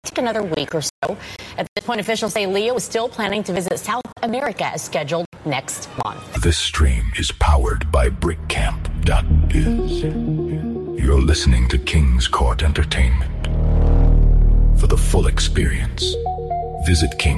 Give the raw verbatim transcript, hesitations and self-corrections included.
take another week or so. At this point, officials say Leo is still planning to visit South America as scheduled next month. This stream is powered by brick camp dot biz. You're listening to King's Court Entertainment. For the full experience, visit King